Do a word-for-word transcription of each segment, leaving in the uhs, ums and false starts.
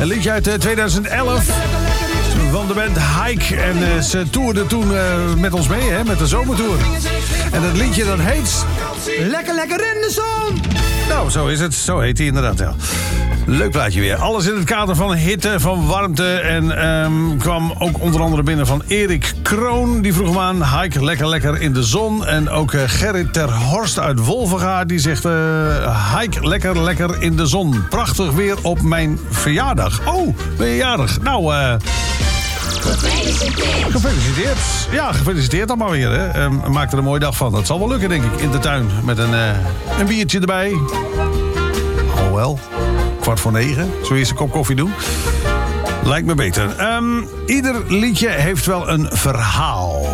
Een liedje uit uh, tweeduizend elf van de band Hike. En uh, ze toerden toen uh, met ons mee, hè, met de zomertour. En dat liedje dat heet... Lekker, lekker in de zon! Nou, zo is het. Zo heet hij inderdaad, ja. Leuk plaatje weer. Alles in het kader van hitte, van warmte. En um, kwam ook onder andere binnen van Erik Kroon. Die vroeg hem aan, Hike, lekker lekker in de zon. En ook uh, Gerrit ter Horst uit Wolvenga. Die zegt, uh, Hike, lekker lekker in de zon. Prachtig weer op mijn verjaardag. Oh, ben je jarig? Nou, eh... Uh, Gefeliciteerd. Gefeliciteerd. Ja, gefeliciteerd dan maar weer. Hè. Um, maak er een mooie dag van. Dat zal wel lukken, denk ik, in de tuin. Met een, uh, een biertje erbij. Oh wel. Kwart voor negen. Zullen we eerst een kop koffie doen? Lijkt me beter. Um, ieder liedje heeft wel een verhaal.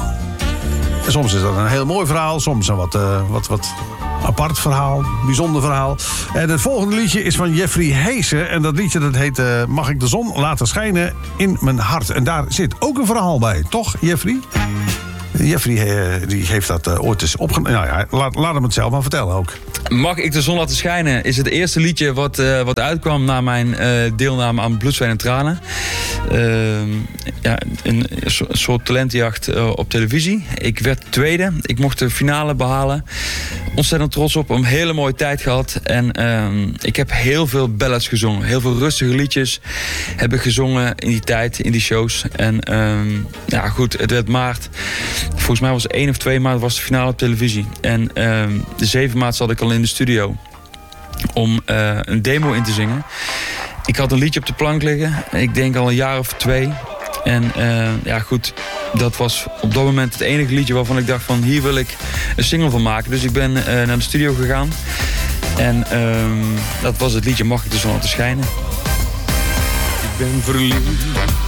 Soms is dat een heel mooi verhaal. Soms een wat, uh, wat, wat apart verhaal. Bijzonder verhaal. En het volgende liedje is van Jeffrey Heesen. En dat liedje dat heet uh, Mag ik de zon laten schijnen in mijn hart. En daar zit ook een verhaal bij. Toch, Jeffrey? Jeffrey uh, die heeft dat uh, ooit eens opgenomen. Nou ja, laat, laat hem het zelf maar vertellen ook. Mag ik de zon laten schijnen is het eerste liedje wat, uh, wat uitkwam na mijn uh, deelname aan Bloed, Zweet en Tranen. Uh, ja, een, een soort talentenjacht uh, op televisie. Ik werd tweede. Ik mocht de finale behalen. Ontzettend trots op. Een hele mooie tijd gehad. En uh, ik heb heel veel ballads gezongen. Heel veel rustige liedjes heb ik gezongen in die tijd, in die shows. En uh, ja, goed, het werd maart. Volgens mij was het één of twee maart was de finale op televisie. En uh, de zeven maart zat ik al in de studio om uh, een demo in te zingen. Ik had een liedje op de plank liggen. Ik denk al een jaar of twee. En uh, ja goed, dat was op dat moment het enige liedje waarvan ik dacht van hier wil ik een single van maken. Dus ik ben uh, naar de studio gegaan. En uh, dat was het liedje Mag ik de zon laten schijnen. Ik ben verliefd